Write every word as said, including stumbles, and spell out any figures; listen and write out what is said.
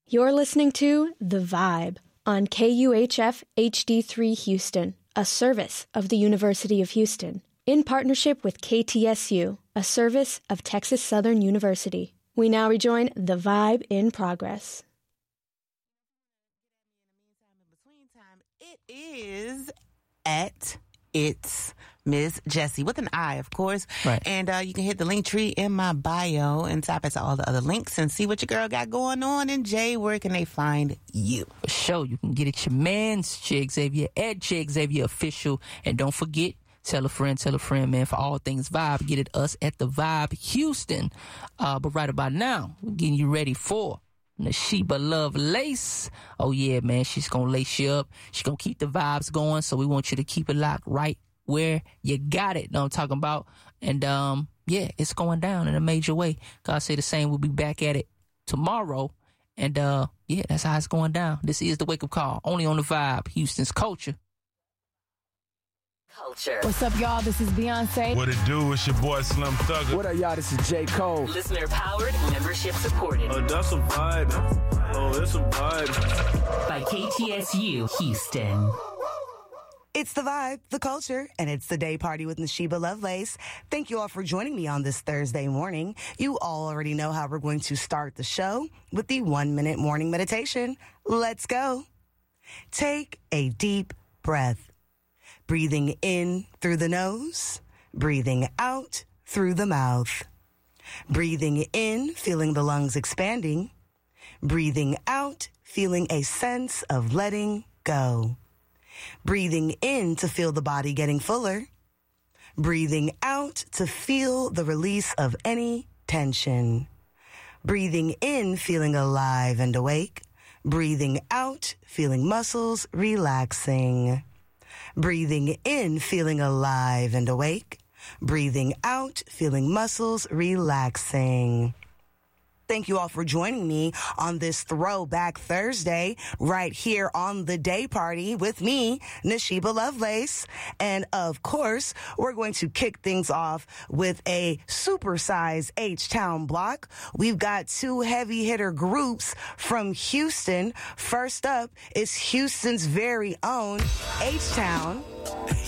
You're listening to The Vibe on K U H F H D three Houston, a service of the University of Houston, in partnership with K T S U, a service of Texas Southern University. We now rejoin The Vibe in progress. It is at It's Miss Jessie with an I, of course. Right. And uh, you can hit the link tree in my bio and tap into all the other links and see what your girl got going on. And Jay, where can they find you? For sure. You can get it your man's Jay Xavier at Jay Xavier Official. And don't forget, tell a friend, tell a friend, man, for all things Vibe. Get it us at the Vibe Houston. Uh, but right about now, we're getting you ready for Nashiba Love Lace. Oh yeah, man, she's gonna lace you up. She's gonna keep the vibes going, so we want you to keep it locked right where you got it. Know what I'm talking about? And um, yeah, it's going down in a major way. God say the same. We'll be back at it tomorrow. And uh, yeah, that's how it's going down. This is the Wake Up Call, only on the Vibe, Houston's culture. Culture. What's up, y'all? This is Beyonce. What it do? It's your boy Slim Thugger. What up, y'all? This is J. Cole. Listener powered, membership supported. Oh, that's a vibe. Oh, it's a vibe. By K T S U Houston. It's the Vibe, the culture, and it's the day party with Nashiba Lovelace. Thank you all for joining me on this Thursday morning. You all already know how we're going to start the show with the one-minute morning meditation. Let's go. Take a deep breath. Breathing in through the nose, breathing out through the mouth. Breathing in, feeling the lungs expanding. Breathing out, feeling a sense of letting go. Breathing in to feel the body getting fuller. Breathing out to feel the release of any tension. Breathing in, feeling alive and awake. Breathing out, feeling muscles relaxing. Breathing in, feeling alive and awake. Breathing out, feeling muscles relaxing. Thank you all for joining me on this Throwback Thursday right here on the day party with me, Nashiba Lovelace. And of course, we're going to kick things off with a supersized H-Town block. We've got two heavy hitter groups from Houston. First up is Houston's very own H-Town.